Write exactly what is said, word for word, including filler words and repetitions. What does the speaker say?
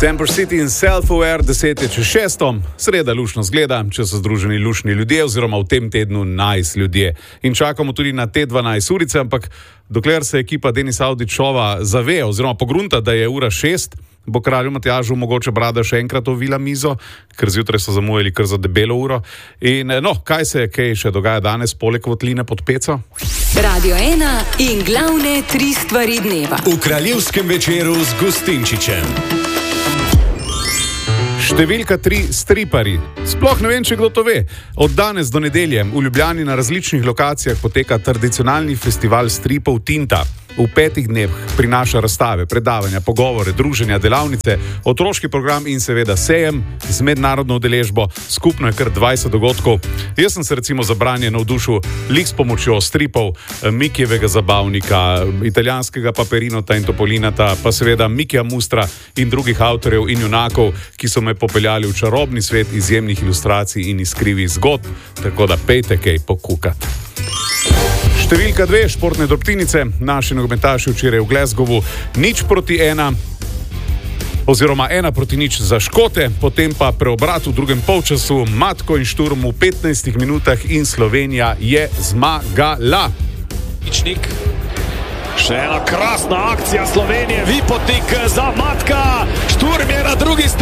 Temper City in Self-Aware, deset je čez šesto, sreda lušno zgleda, če so združeni lušni ljudje, oziroma v tem tednu nice ljudje. In čakamo tudi na te dvanajst urice, ampak dokler se ekipa Denis Avdićova zave, oziroma pogrunta, da je ura šest, bo kralju Matjažu mogoče Brada še enkrat ovila mizo, ker zjutraj so zamujali kar za debelo uro. In no, kaj se kaj še dogaja danes, poleg votline pod peco? Radio ena in glavne tri stvari dneva. V kraljevskem večeru z Gustinčičem. Številka tri, stripari. Sploh ne vem, če kdo to ve. Od danes do nedelje v Ljubljani na različnih lokacijah poteka tradicionalni festival stripov Tinta. V petih dneh prinaša razstave, predavanja, pogovore, druženja, delavnice, otroški program in seveda sejem z mednarodno udeležbo. Skupno je kar dvajset dogodkov. Jaz sem se recimo za branje navdušil lik s pomočjo stripov, Mikijevega zabavnika, italijanskega Paperinota in Topolinata, pa seveda Mikija Mustra in drugih avtorjev in junakov, ki so me popeljali v čarobni svet izjemnih ilustracij in iskrivih zgodb, tako da pejte kaj pokukati. Številka dve, športne drobtinice. Naši nogometaši včeraj v Glasgowu nič proti ena, oziroma ena proti nič za Škote, potem pa preobrat v drugem polčasu, Matko in Šturm v petnajstih minutah in Slovenija je zmagala. Ničnik. Še ena krasna akcija Slovenije, Vipotnik za Matka, Šturm je na drugi strani.